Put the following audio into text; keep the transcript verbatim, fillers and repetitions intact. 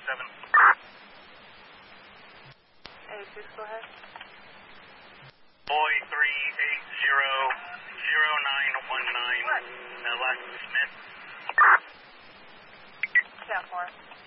seven. Hey, six, go ahead. Boy three eight zero zero nine one nine. What? Alaska Smith. Chat four.